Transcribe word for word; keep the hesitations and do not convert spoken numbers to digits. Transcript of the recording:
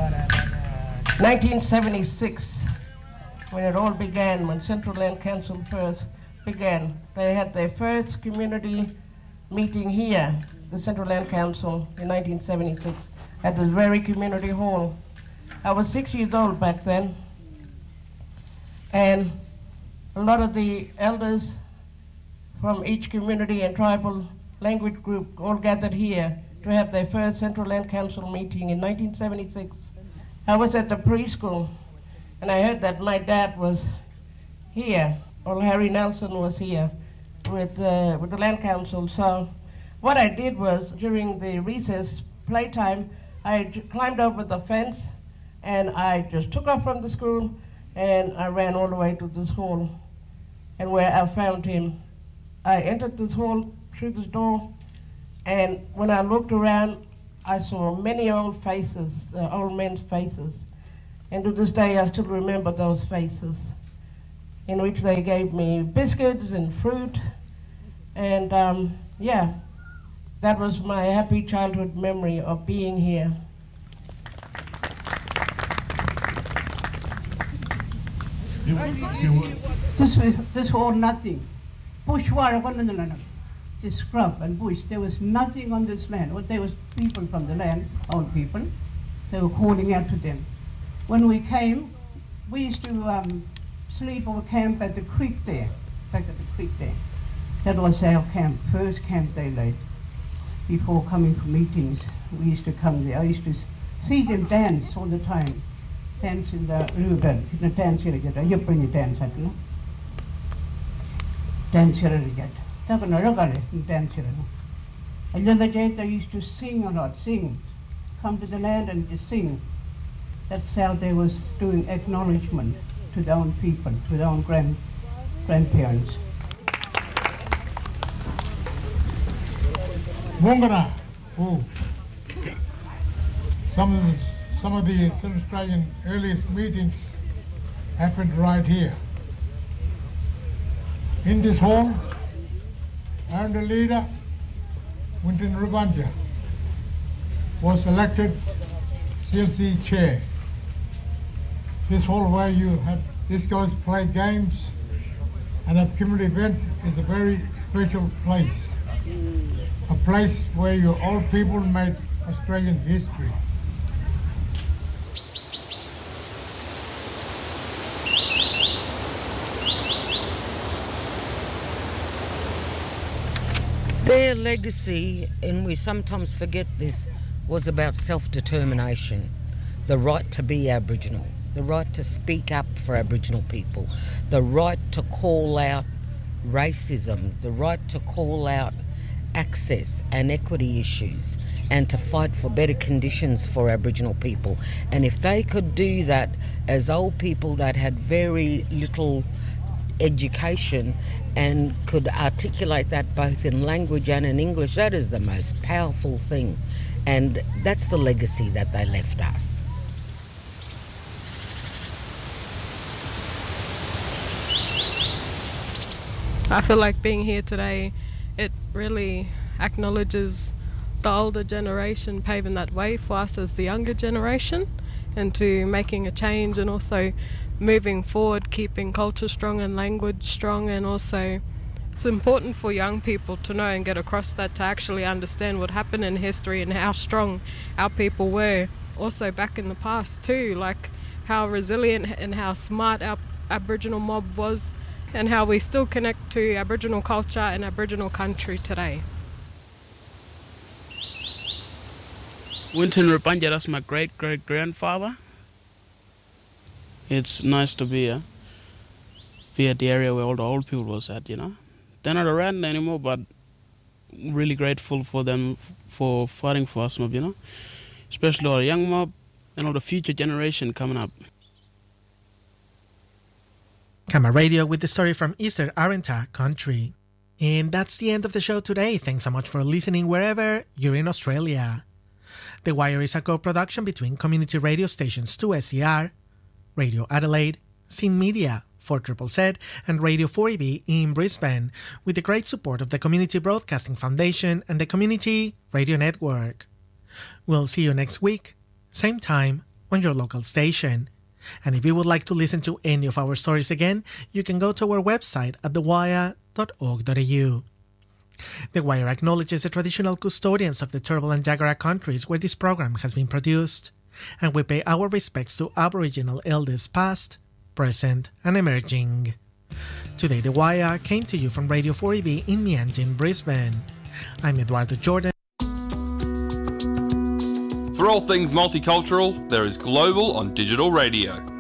nineteen seventy-six, when it all began, when Central Land Council first began, they had their first community meeting here, the Central Land Council, in nineteen seventy-six, at this very community hall. I was six years old back then, and a lot of the elders from each community and tribal language group all gathered here to have their first Central Land Council meeting in nineteen seventy-six. I was at the preschool, and I heard that my dad was here, or Harry Nelson was here with, uh, with the Land Council. So what I did was, during the recess playtime, I j- climbed over the fence, and I just took off from the school, and I ran all the way to this hall, and where I found him. I entered this hall through this door, and when I looked around, I saw many old faces, uh, old men's faces. And to this day, I still remember those faces, in which they gave me biscuits and fruit. And um, yeah, that was my happy childhood memory of being here. This, this whole nothing. Bush war, this scrub and bush, there was nothing on this land. Well, there was people from the land, old people. They were calling out to them. When we came, we used to um, sleep or camp at the creek there, back at the creek there. That was our camp, first camp they laid. Before coming for meetings, we used to come there. I used to see them dance all the time. Dance in the river, in the dance here again. You bring the dance, I don't know. Dance here again. Dance here. And the other day they used to sing a lot, sing. Come to the land and just sing. That's how they was doing acknowledgement to their own people, to their own grand, grandparents. Wongara, oh, some of the, some of the South Australian earliest meetings happened right here. In this hall, and the leader, Winton Rubanja, was elected C L C chair. This hall where you have discos, play games, and have community events is a very special place. A place where your old people made Australian history. Their legacy, and we sometimes forget this, was about self-determination, the right to be Aboriginal, the right to speak up for Aboriginal people, the right to call out racism, the right to call out access and equity issues, and to fight for better conditions for Aboriginal people. And if they could do that as old people that had very little education and could articulate that both in language and in English, that is the most powerful thing. And that's the legacy that they left us. I feel like being here today, it really acknowledges the older generation paving that way for us as the younger generation, into making a change and also moving forward, keeping culture strong and language strong. And also it's important for young people to know and get across that, to actually understand what happened in history and how strong our people were also back in the past too, like how resilient and how smart our Aboriginal mob was, and how we still connect to Aboriginal culture and Aboriginal country today. Winton Rubanja, that's my great-great-grandfather. It's nice to be, uh, be at the area where all the old people was at, you know. They're not around anymore, but really grateful for them for fighting for us, mob, you know. Especially our young mob and all the future generation coming up. Kama Radio with the story from Eastern Arrernte country. And that's the end of the show today. Thanks so much for listening wherever you're in Australia. The Wire is a co-production between community radio stations two S E R, Radio Adelaide, Sin Media, four Z Z Z, and Radio four E B in Brisbane, with the great support of the Community Broadcasting Foundation and the Community Radio Network. We'll see you next week, same time, on your local station. And if you would like to listen to any of our stories again, you can go to our website at the wire dot org dot a u. The Wire acknowledges the traditional custodians of the Turrbal and Jagera countries where this program has been produced, and we pay our respects to Aboriginal elders past, present, and emerging. Today, The Wire came to you from Radio four E B in Mianjin, Brisbane. I'm Eduardo Jordan. For all things multicultural, there is Global on Digital Radio.